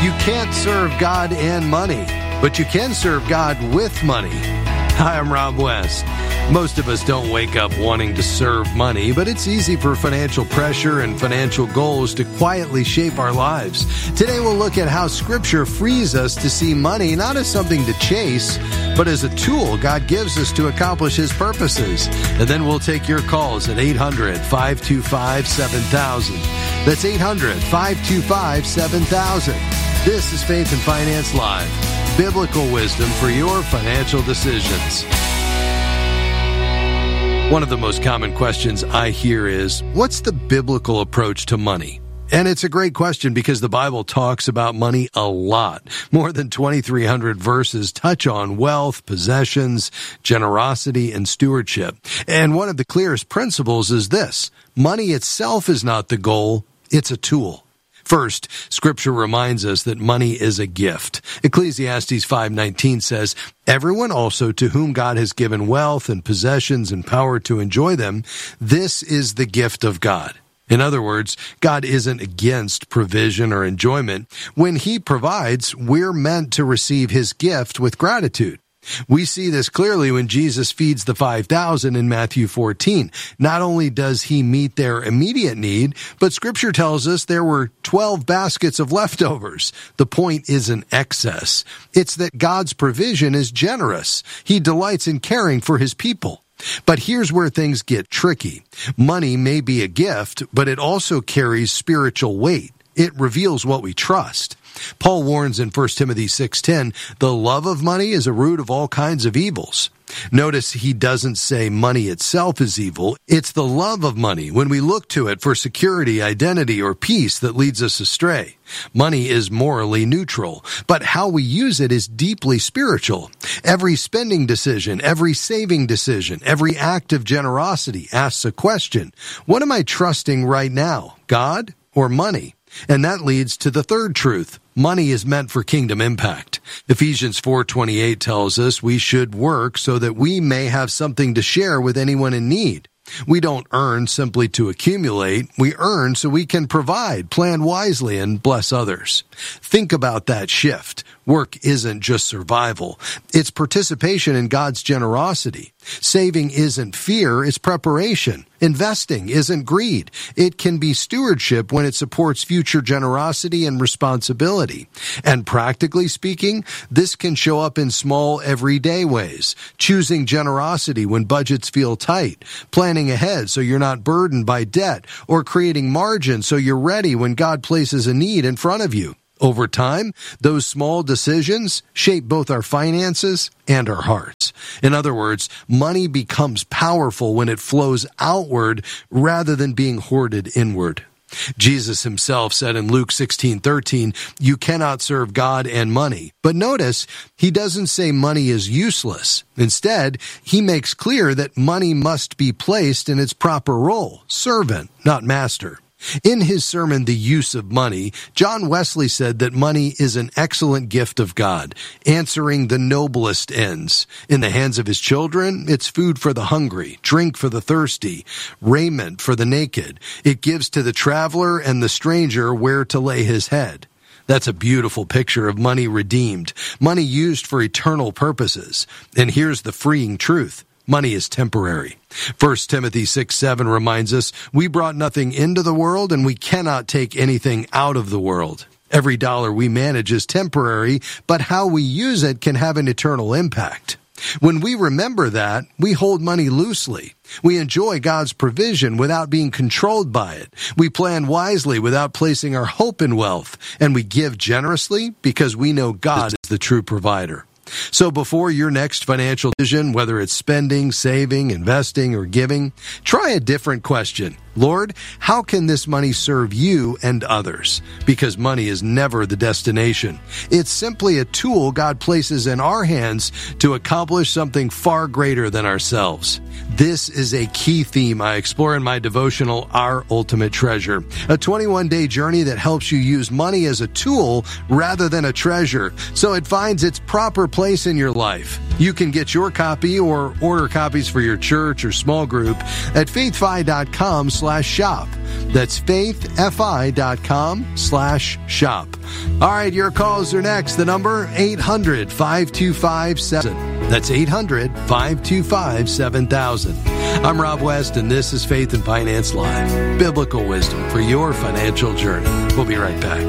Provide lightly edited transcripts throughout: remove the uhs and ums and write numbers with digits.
You can't serve God and money, but you can serve God with money. Hi, I'm Rob West. Most of us don't wake up wanting to serve money, but it's easy for financial pressure and financial goals to quietly shape our lives. Today we'll look at how Scripture frees us to see money not as something to chase, but as a tool God gives us to accomplish His purposes. And then we'll take your calls at 800-525-7000. That's 800-525-7000. This is Faith and Finance Live, biblical wisdom for your financial decisions. One of the most common questions I hear is, what's the biblical approach to money? And it's a great question because the Bible talks about money a lot. More than 2,300 verses touch on wealth, possessions, generosity, and stewardship. And one of the clearest principles is this: money itself is not the goal, it's a tool. First, Scripture reminds us that money is a gift. Ecclesiastes 5:19 says, "Everyone also to whom God has given wealth and possessions and power to enjoy them, this is the gift of God." In other words, God isn't against provision or enjoyment. When He provides, we're meant to receive His gift with gratitude. We see this clearly when Jesus feeds the 5,000 in Matthew 14. Not only does He meet their immediate need, but Scripture tells us there were 12 baskets of leftovers. The point isn't excess. It's that God's provision is generous. He delights in caring for His people. But here's where things get tricky. Money may be a gift, but it also carries spiritual weight. It reveals what we trust. Paul warns in 1 Timothy 6:10, the love of money is a root of all kinds of evils. Notice he doesn't say money itself is evil. It's the love of money when we look to it for security, identity, or peace that leads us astray. Money is morally neutral, but how we use it is deeply spiritual. Every spending decision, every saving decision, every act of generosity asks a question: what am I trusting right now, God or money? And that leads to the third truth. Money is meant for kingdom impact. Ephesians 4:28 tells us we should work so that we may have something to share with anyone in need. We don't earn simply to accumulate. We earn so we can provide, plan wisely, and bless others. Think about that shift. Work isn't just survival. It's participation in God's generosity. Saving isn't fear, it's preparation. Investing isn't greed. It can be stewardship when it supports future generosity and responsibility. And practically speaking, this can show up in small, everyday ways. Choosing generosity when budgets feel tight, planning ahead so you're not burdened by debt, or creating margin so you're ready when God places a need in front of you. Over time, those small decisions shape both our finances and our hearts. In other words, money becomes powerful when it flows outward rather than being hoarded inward. Jesus Himself said in Luke 16:13, "You cannot serve God and money." But notice, He doesn't say money is useless. Instead, He makes clear that money must be placed in its proper role, servant, not master. In his sermon, The Use of Money, John Wesley said that money is an excellent gift of God, answering the noblest ends. In the hands of His children, it's food for the hungry, drink for the thirsty, raiment for the naked. It gives to the traveler and the stranger where to lay his head. That's a beautiful picture of money redeemed, money used for eternal purposes. And here's the freeing truth. Money is temporary. 1 Timothy 6:7 reminds us, we brought nothing into the world and we cannot take anything out of the world. Every dollar we manage is temporary, but how we use it can have an eternal impact. When we remember that, we hold money loosely. We enjoy God's provision without being controlled by it. We plan wisely without placing our hope in wealth. And we give generously because we know God is the true provider. So before your next financial decision, whether it's spending, saving, investing, or giving, try a different question. Lord, how can this money serve you and others? Because money is never the destination. It's simply a tool God places in our hands to accomplish something far greater than ourselves. This is a key theme I explore in my devotional, Our Ultimate Treasure, a 21-day journey that helps you use money as a tool rather than a treasure, so it finds its proper place in your life. You can get your copy or order copies for your church or small group at faithfi.com/shop. That's faithfi.com/shop. All right, your calls are next. The number 800-525-7000. That's 800-525-7000. I'm Rob West, and this is Faith and Finance Live. Biblical wisdom for your financial journey. We'll be right back.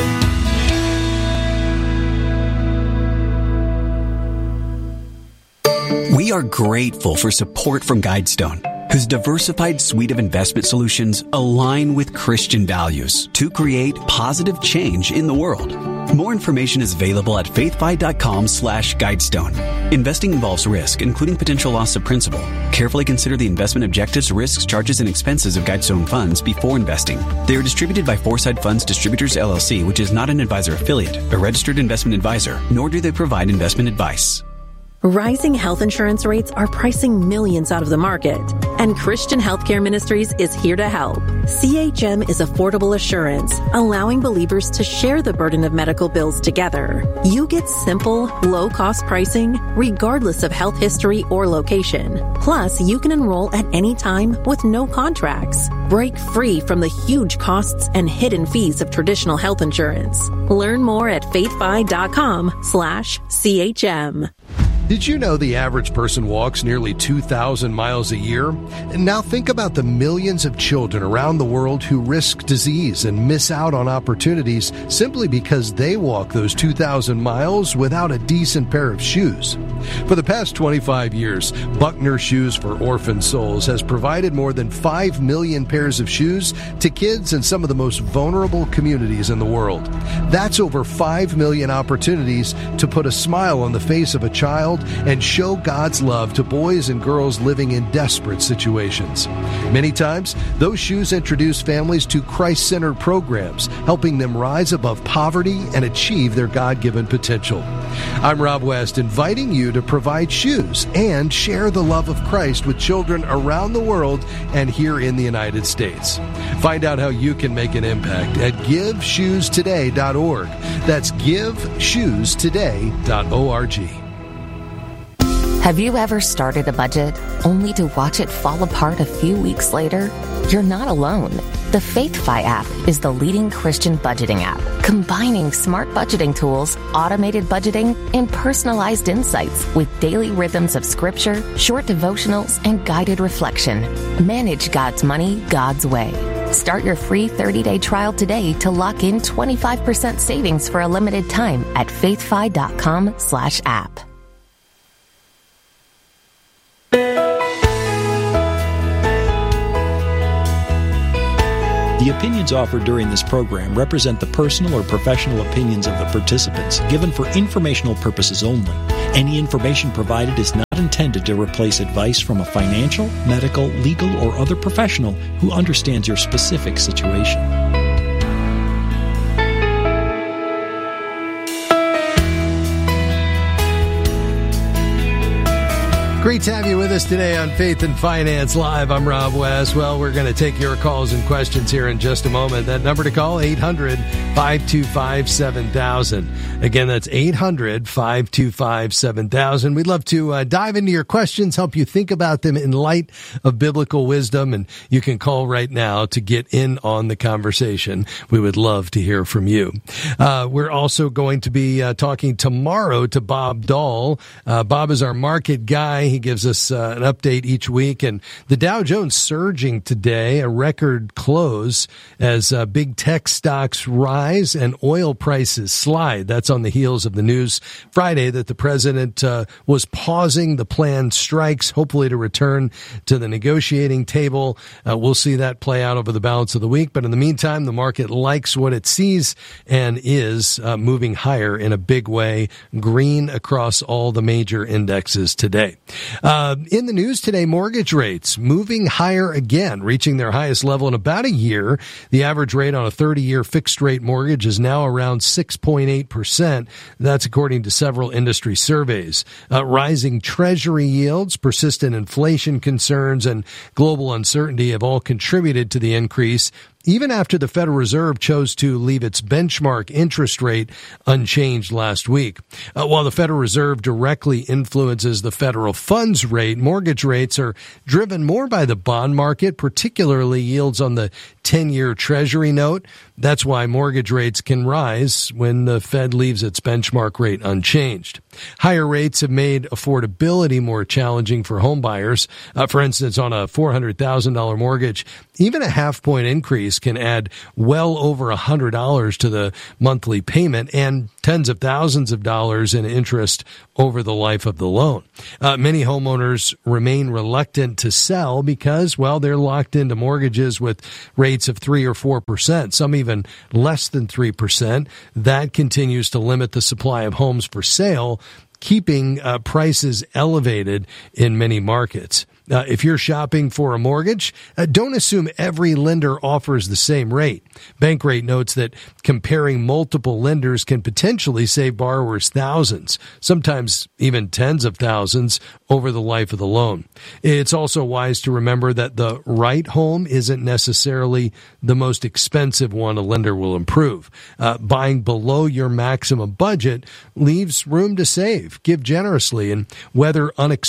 We are grateful for support from Guidestone, whose diversified suite of investment solutions align with Christian values to create positive change in the world. More information is available at faithfi.com/Guidestone. Investing involves risk, including potential loss of principal. Carefully consider the investment objectives, risks, charges, and expenses of Guidestone funds before investing. They are distributed by Foresight Funds Distributors, LLC, which is not an advisor affiliate, a registered investment advisor, nor do they provide investment advice. Rising health insurance rates are pricing millions out of the market, and Christian Healthcare Ministries is here to help. CHM is affordable assurance, allowing believers to share the burden of medical bills together. You get simple, low-cost pricing, regardless of health history or location. Plus, you can enroll at any time with no contracts. Break free from the huge costs and hidden fees of traditional health insurance. Learn more at faithfi.com/CHM. Did you know the average person walks nearly 2,000 miles a year? And now think about the millions of children around the world who risk disease and miss out on opportunities simply because they walk those 2,000 miles without a decent pair of shoes. For the past 25 years, Buckner Shoes for Orphan Souls has provided more than 5 million pairs of shoes to kids in some of the most vulnerable communities in the world. That's over 5 million opportunities to put a smile on the face of a child and show God's love to boys and girls living in desperate situations. Many times, those shoes introduce families to Christ-centered programs, helping them rise above poverty and achieve their God-given potential. I'm Rob West, inviting you to provide shoes and share the love of Christ with children around the world and here in the United States. Find out how you can make an impact at GiveShoesToday.org. That's GiveShoesToday.org. Have you ever started a budget only to watch it fall apart a few weeks later? You're not alone. The FaithFi app is the leading Christian budgeting app, combining smart budgeting tools, automated budgeting, and personalized insights with daily rhythms of scripture, short devotionals, and guided reflection. Manage God's money God's way. Start your free 30-day trial today to lock in 25% savings for a limited time at faithfi.com/app. The opinions offered during this program represent the personal or professional opinions of the participants, given for informational purposes only. Any information provided is not intended to replace advice from a financial, medical, legal, or other professional who understands your specific situation. Great to have you with us today on Faith and Finance Live. I'm Rob West. Well, we're going to take your calls and questions here in just a moment. That number to call, 800-525-7000. Again, that's 800-525-7000. We'd love to dive into your questions, help you think about them in light of biblical wisdom, and you can call right now to get in on the conversation. We would love to hear from you. We're also going to be talking tomorrow to Bob Dahl. Bob is our market guy. He gives us an update each week, and the Dow Jones surging today, a record close as big tech stocks rise and oil prices slide. That's on the heels of the news Friday that the president was pausing the planned strikes, hopefully to return to the negotiating table. We'll see that play out over the balance of the week, but in the meantime, the market likes what it sees and is moving higher in a big way, green across all the major indexes today. In the news today, mortgage rates moving higher again, reaching their highest level in about a year. The average rate on a 30-year fixed-rate mortgage is now around 6.8%. That's according to several industry surveys. Rising Treasury yields, persistent inflation concerns, and global uncertainty have all contributed to the increase even after the Federal Reserve chose to leave its benchmark interest rate unchanged last week. While the Federal Reserve directly influences the federal funds rate, mortgage rates are driven more by the bond market, particularly yields on the 10-year Treasury note. That's why mortgage rates can rise when the Fed leaves its benchmark rate unchanged. Higher rates have made affordability more challenging for home buyers. For instance, on a $400,000 mortgage, even a half-point increase can add well over $100 to the monthly payment and tens of thousands of dollars in interest over the life of the loan. Many homeowners remain reluctant to sell because, well, they're locked into mortgages with rates of 3 or 4%, some even less than 3%. That continues to limit the supply of homes for sale, keeping prices elevated in many markets. If you're shopping for a mortgage, don't assume every lender offers the same rate. Bankrate notes that comparing multiple lenders can potentially save borrowers thousands, sometimes even tens of thousands, over the life of the loan. It's also wise to remember that the right home isn't necessarily the most expensive one a lender will approve. Buying below your maximum budget leaves room to save, give generously, and weather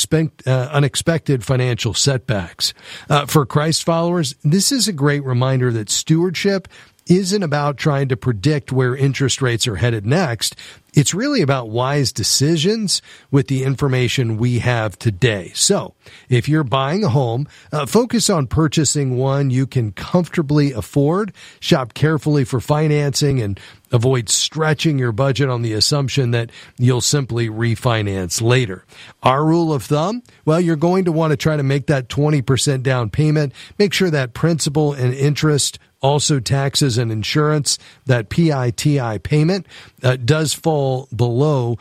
unexpected financial setbacks. For Christ followers, this is a great reminder that stewardship isn't about trying to predict where interest rates are headed next. It's really about wise decisions with the information we have today. So, if you're buying a home, focus on purchasing one you can comfortably afford. Shop carefully for financing and avoid stretching your budget on the assumption that you'll simply refinance later. Our rule of thumb, well, you're going to want to try to make that 20% down payment. Make sure that principal and interest, also taxes and insurance, that PITI payment does fall below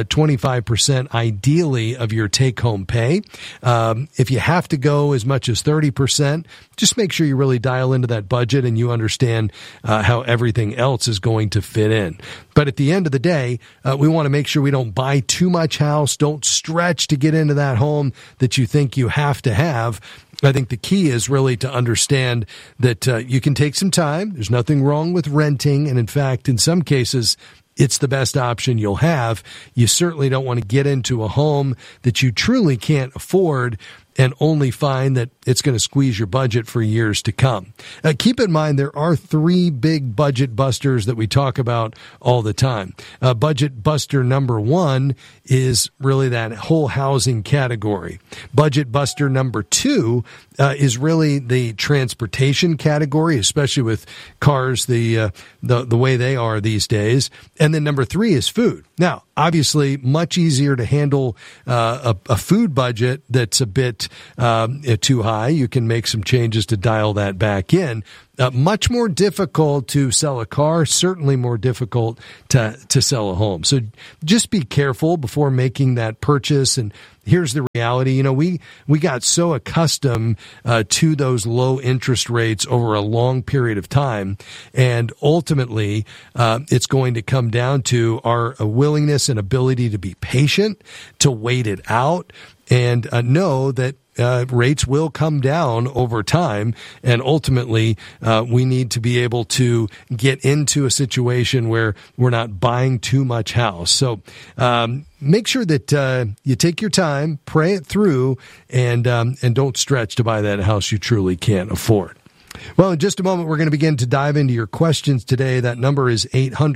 25% ideally of your take-home pay. If you have to go as much as 30%, just make sure you really dial into that budget and you understand how everything else is going to fit in. But at the end of the day, we want to make sure we don't buy too much house, don't stretch to get into that home that you think you have to have. I think the key is really to understand that you can take some time. There's nothing wrong with renting. And in fact, in some cases, it's the best option you'll have. You certainly don't want to get into a home that you truly can't afford and only find that it's going to squeeze your budget for years to come. Keep in mind, there are 3 big budget busters that we talk about all the time. Budget buster number 1 is really that whole housing category. Budget buster number 2 is really the transportation category, especially with cars the way they are these days. And then number 3 is food. Now, obviously, much easier to handle a food budget that's a bit too high. You can make some changes to dial that back in. Much more difficult to sell a car, certainly more difficult to sell a home. So just be careful before making that purchase. And here's the reality. You know, we got so accustomed to those low interest rates over a long period of time. And ultimately, it's going to come down to our willingness and ability to be patient, to wait it out, and know that rates will come down over time, and ultimately we need to be able to get into a situation where we're not buying too much house. So make sure that you take your time, pray it through, and don't stretch to buy that house you truly can't afford. Well, in just a moment, we're going to begin to dive into your questions today. That number is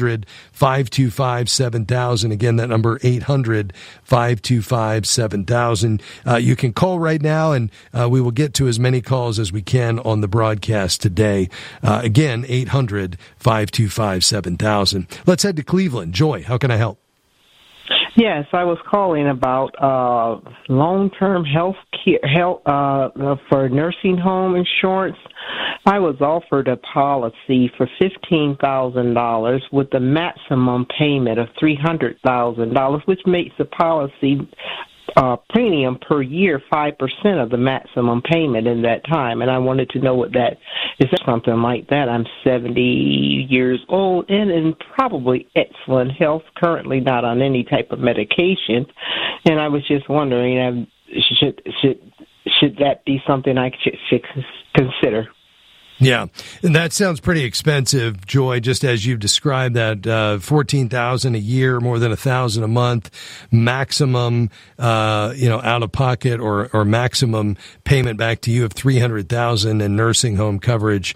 800-525-7000. Again, that number 800-525-7000. You can call right now, and we will get to as many calls as we can on the broadcast today. Again, 800-525-7000. Let's head to Cleveland. Joy, how can I help? Yes, I was calling about long-term health care for nursing home insurance. I was offered a policy for $15,000 with a maximum payment of $300,000, which makes the policy premium per year 5% of the maximum payment in that time. And I wanted to know what that is. That something like that? I'm 70 years old and in probably excellent health, currently not on any type of medication. And I was just wondering, should that be something I should consider? Yeah, and that sounds pretty expensive, Joy, just as you've described that, $14,000 a year, more than $1,000 a month, maximum, out of pocket or maximum payment back to you of $300,000 in nursing home coverage,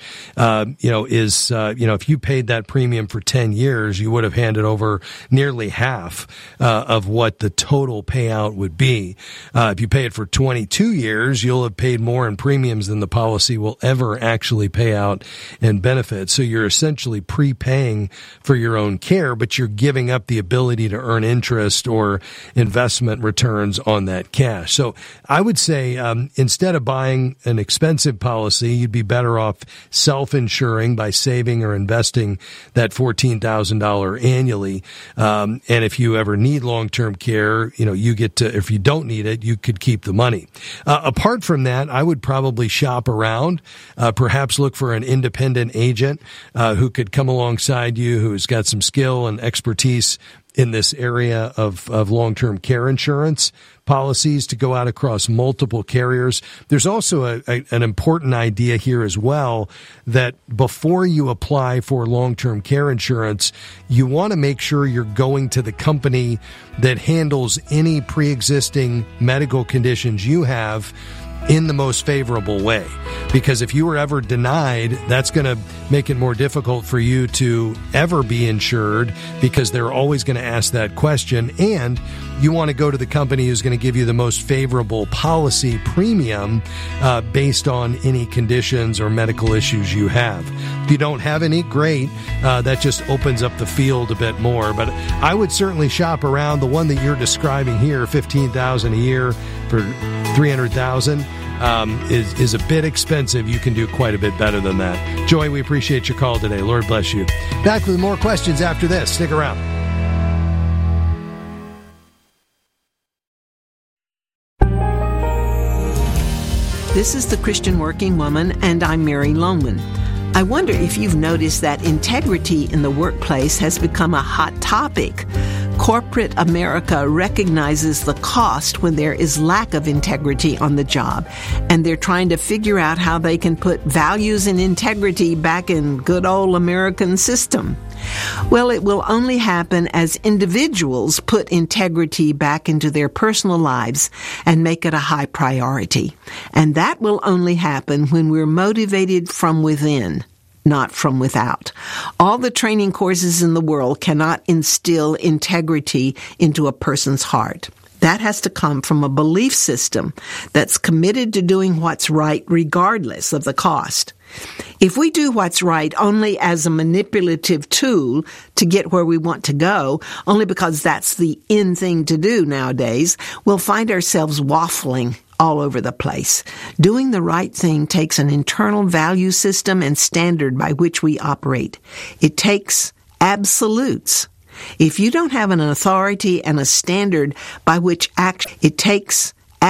if you paid that premium for 10 years, you would have handed over nearly half, of what the total payout would be. If you pay it for 22 years, you'll have paid more in premiums than the policy will ever actually pay out in benefits. So you're essentially prepaying for your own care, but you're giving up the ability to earn interest or investment returns on that cash. So I would say instead of buying an expensive policy, you'd be better off self-insuring by saving or investing that $14,000 annually. And if you ever need long-term care, you get to, if you don't need it, you could keep the money. Apart from that, I would probably shop around, perhaps look for an independent agent who could come alongside you, who's got some skill and expertise in this area of long-term care insurance policies to go out across multiple carriers. There's also an important idea here as well, that before you apply for long-term care insurance, you want to make sure you're going to the company that handles any pre-existing medical conditions you have in the most favorable way. Because if you were ever denied, that's going to make it more difficult for you to ever be insured, because they're always going to ask that question. And you want to go to the company who's going to give you the most favorable policy premium based on any conditions or medical issues you have. If you don't have any, great. That just opens up the field a bit more. But I would certainly shop around. The one that you're describing here, $15,000 a year for $300,000, is a bit expensive. You can do quite a bit better than that. Joy, we appreciate your call today. Lord bless you. Back with more questions after this. Stick around. This is The Christian Working Woman, and I'm Mary Lohman. I wonder if you've noticed that integrity in the workplace has become a hot topic. Corporate America recognizes the cost when there is lack of integrity on the job, and they're trying to figure out how they can put values and integrity back in good old American system. Well, it will only happen as individuals put integrity back into their personal lives and make it a high priority. And that will only happen when we're motivated from within, not from without. All the training courses in the world cannot instill integrity into a person's heart. That has to come from a belief system that's committed to doing what's right regardless of the cost. If we do what's right only as a manipulative tool to get where we want to go, only because that's the in thing to do nowadays, we'll find ourselves waffling all over the place. Doing the right thing takes an internal value system and standard by which we operate. It takes absolutes. If you don't have an authority and a standard by which it takes